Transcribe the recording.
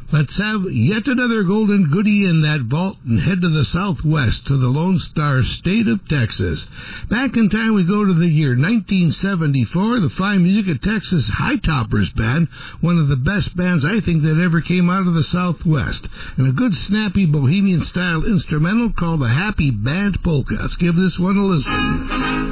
Let's have yet another golden goodie in that vault and head to the southwest, to the Lone Star State of Texas. Back in time, we go to the year 1974, the fine music of Texas High Toppers Band, one of the best bands I think that ever came out of the Southwest, and a good snappy bohemian-style instrumental called the Happy Band Polka. Let's give this one a listen.